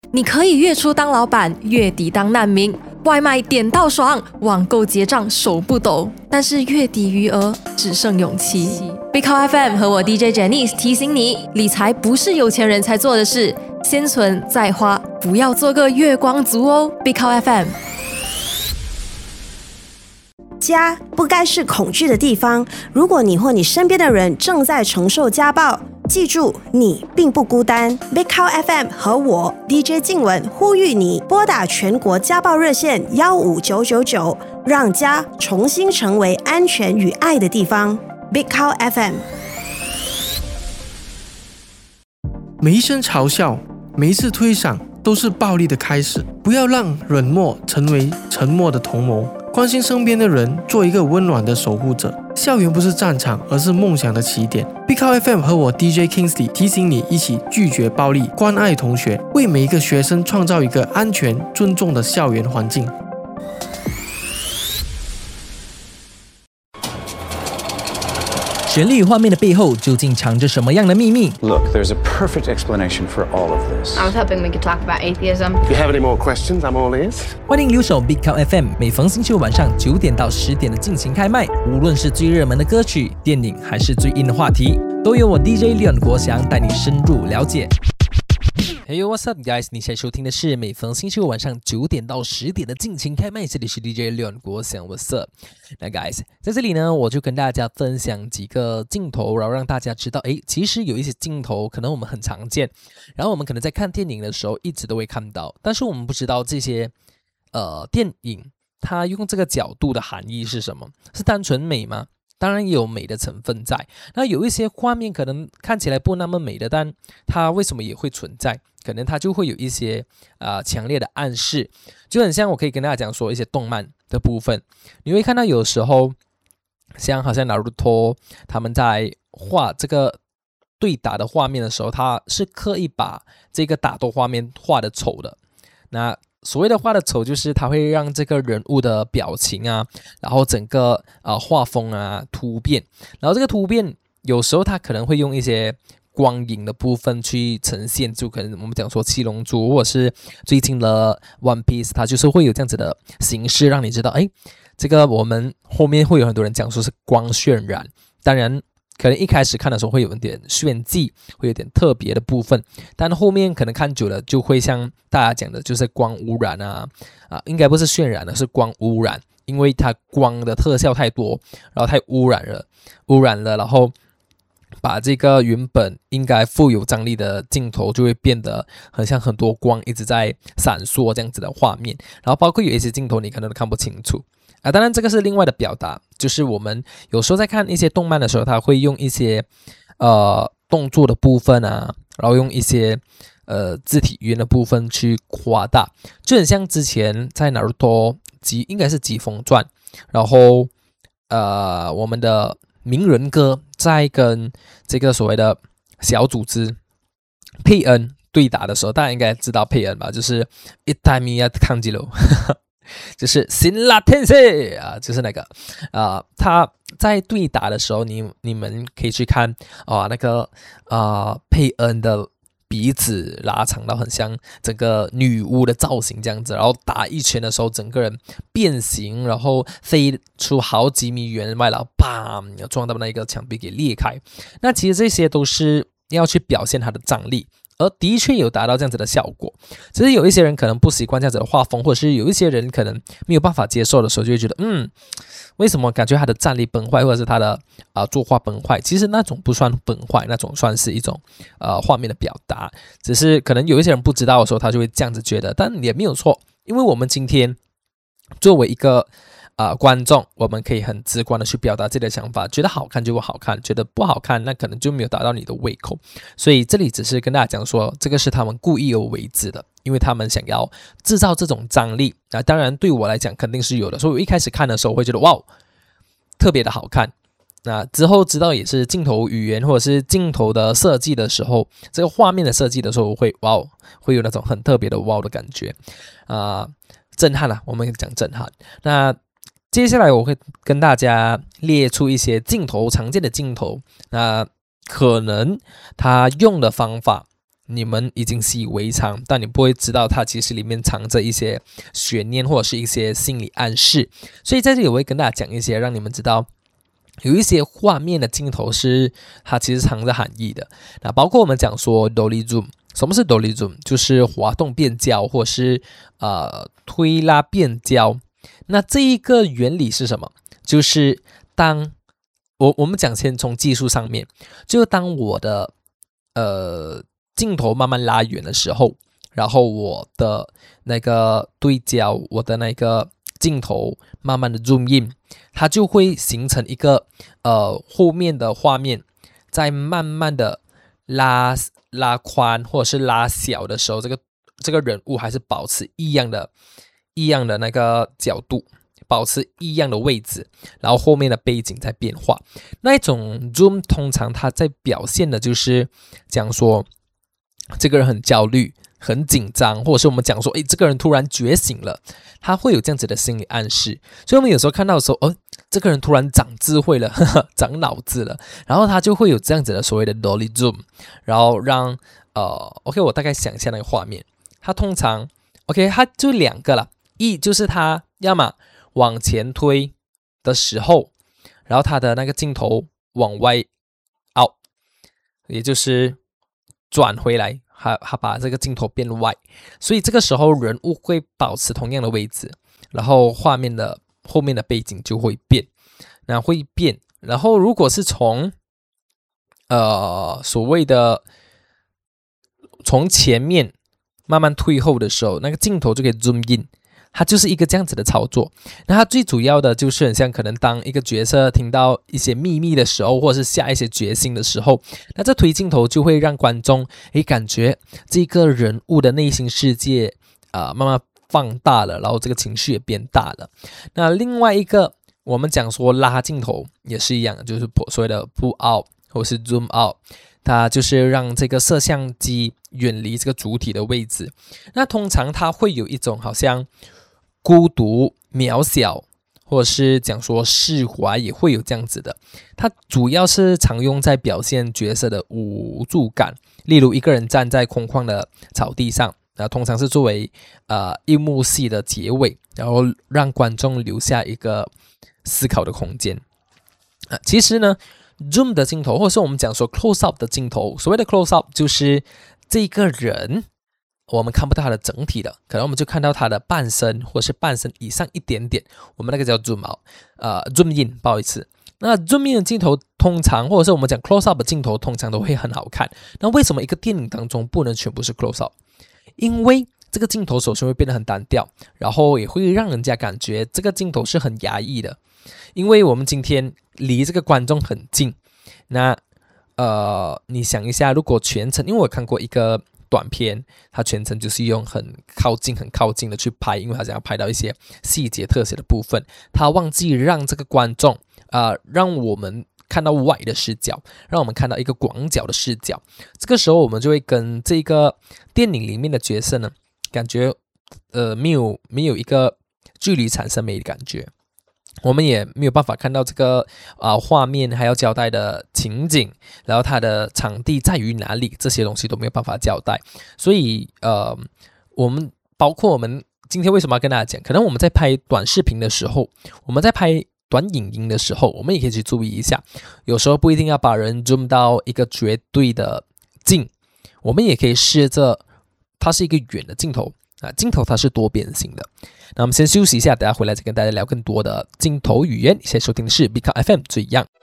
你可以月初当老板，月底当难民，外卖点到爽，网购结账手不抖，但是月底余额只剩勇气。Big Cow FM 和我 DJ Janice 提醒你，理财不是有钱人才做的事，先存再花，不要做个月光族哦。Big Cow FM。 家不该是恐惧的地方。如果你或你身边的人正在承受家暴，记住，你并不孤单。Big Cow FM 和我 DJ 静雯呼吁你拨打全国家暴热线15999，让家重新成为安全与爱的地方。Big Cow FM。 每一声嘲笑，每一次推搡，都是暴力的开始。不要让冷漠成为沉默的同谋。关心身边的人，做一个温暖的守护者。校园不是战场，而是梦想的起点。Big Cow FM 和我 DJ Kingsley 提醒你，一起拒绝暴力，关爱同学，为每一个学生创造一个安全、尊重的校园环境。 旋律与画面的背后究竟藏着什么样的秘密 Look, there's a perfect explanation for all of this. I was hoping we could talk about atheism. If you have any more questions, I'm all ears. 欢迎留守 Big Cow FM， 每逢星期五晚上9点到10点的进行开麦。无论是最热门的歌曲、电影，还是最硬的话题，都由我 DJ Leon 国祥带你深入了解。Hey what's up guys， 你现在收听的是每逢星期五晚上9点到10点的尽情开麦，这里是 DJ Leon 国祥 What's up。 那 guys 在这里呢，我就跟大家分享几个镜头，然后让大家知道其实有一些镜头可能我们很常见，然后我们可能在看电影的时候一直都会看到，但是我们不知道这些电影它用这个角度的含义是什么，是单纯美吗？当然也有美的成分在，那有一些画面可能看起来不那么美的，但它为什么也会存在？可能它就会有一些强烈的暗示，就很像我可以跟大家讲说一些动漫的部分，你会看到有时候好像 Naruto 他们在画这个对打的画面的时候，他是刻意把这个打斗画面画的丑的。那所谓的画的丑，就是它会让这个人物的表情啊，然后整个画风啊突变，然后这个突变有时候它可能会用一些光影的部分去呈现，就可能我们讲说七龙珠，或者是最近的 One Piece， 它就是会有这样子的形式，让你知道，这个我们后面会有很多人讲说是光渲染，当然可能一开始看的时候会有一点炫技，会有点特别的部分，但后面可能看久了就会像大家讲的，就是光污染应该不是渲染的，是光污染，因为它光的特效太多，然后太污染了，然后把这个原本应该富有张力的镜头就会变得很像很多光一直在闪烁这样子的画面，然后包括有一些镜头你可能都看不清楚当然这个是另外的表达，就是我们有时候在看一些动漫的时候，他会用一些动作的部分然后用一些字体语言的部分去夸大，就很像之前在 Naruto 应该是疾风传，然后我们的鸣人哥在跟这个所谓的小组织佩恩对打的时候，大家应该知道佩恩吧，就是Itamiya Kanjiro 就是辛辣天使就是那个他在对打的时候，你们可以去看那个佩恩的鼻子拉长到很像整个女巫的造型这样子，然后打一拳的时候整个人变形，然后飞出好几米远外，然后砰撞到那个墙壁给裂开。那其实这些都是要去表现它的张力，而的确有达到这样子的效果，只是有一些人可能不习惯这样子的画风，或者是有一些人可能没有办法接受的时候，就会觉得为什么感觉他的战力崩坏，或者是他的作画崩坏？其实那种不算崩坏，那种算是一种画面的表达，只是可能有一些人不知道的时候，他就会这样子觉得，但也没有错，因为我们今天作为一个观众，我们可以很直观的去表达自己的想法，觉得好看就会好看，觉得不好看那可能就没有达到你的胃口，所以这里只是跟大家讲说，这个是他们故意而为之的，因为他们想要制造这种张力当然对我来讲肯定是有的，所以我一开始看的时候会觉得哇特别的好看，那之后知道也是镜头语言或者是镜头的设计的时候，这个画面的设计的时候会有那种很特别的的感觉震撼我们讲震撼。那接下来我会跟大家列出一些镜头，常见的镜头，那可能他用的方法你们已经习以为常，但你不会知道它其实里面藏着一些悬念或者是一些心理暗示。所以在这里我会跟大家讲一些让你们知道有一些画面的镜头是它其实藏着含义的。那包括我们讲说 dolly zoom， 什么是 dolly zoom？ 就是滑动变焦或是推拉变焦。那这一个原理是什么？就是当我们讲先从技术上面，就当我的镜头慢慢拉远的时候，然后我的那个对焦，我的那个镜头慢慢的 zoom in， 它就会形成一个后面的画面在慢慢的拉宽或者是拉小的时候，这个人物还是保持一样的那个角度，保持一样的位置，然后后面的背景在变化。那一种 zoom 通常它在表现的就是讲说这个人很焦虑很紧张，或者是我们讲说这个人突然觉醒了，他会有这样子的心理暗示。所以我们有时候看到的时候这个人突然长智慧了长脑子了，然后他就会有这样子的所谓的 dolly zoom， 然后让OK 我大概想一下那个画面。他通常 OK 他就两个了，一就是他要么往前推的时候，然后他的那个镜头往外 out， 也就是转回来，他把这个镜头变外，所以这个时候人物会保持同样的位置，然后画面的后面的背景就会变，然后如果是从所谓的从前面慢慢退后的时候，那个镜头就可以 zoom in，它就是一个这样子的操作。那它最主要的就是很像可能当一个角色听到一些秘密的时候，或者是下一些决心的时候，那这推镜头就会让观众感觉这个人物的内心世界慢慢放大了，然后这个情绪也变大了。那另外一个我们讲说拉镜头也是一样，就是所谓的 pull out 或是 zoom out， 它就是让这个摄像机远离这个主体的位置。那通常它会有一种好像孤独渺小，或者是讲说释怀，也会有这样子的。它主要是常用在表现角色的无助感，例如一个人站在空旷的草地上，通常是作为一幕戏的结尾，然后让观众留下一个思考的空间。其实呢 zoom 的镜头，或者是我们讲说 close up 的镜头，所谓的 close up 就是这个人我们看不到他的整体的，可能我们就看到他的半身或是半身以上一点点，我们那个叫 zoom out zoom in， 不好意思。那 zoom in 的镜头通常，或者是我们讲 close up 的镜头通常都会很好看。那为什么一个电影当中不能全部是 close up？ 因为这个镜头首先会变得很单调，然后也会让人家感觉这个镜头是很压抑的。因为我们今天离这个观众很近，那你想一下，如果全程，因为我看过一个短片，它全程就是用很靠近的去拍，因为它想要拍到一些细节特写的部分，他忘记让这个观众让我们看到外的视角，让我们看到一个广角的视角。这个时候我们就会跟这个电影里面的角色呢，感觉没有一个距离产生美的感觉。我们也没有办法看到这个画面还要交代的情景，然后它的场地在于哪里，这些东西都没有办法交代。所以包括我们今天为什么要跟大家讲，可能我们在拍短视频的时候，我们在拍短影音的时候，我们也可以去注意一下，有时候不一定要把人 zoom 到一个绝对的近，我们也可以试着它是一个远的镜头，镜头它是多边形的。那我们先休息一下，等下回来再跟大家聊更多的镜头语言。现在收听的是 Big FM 最样。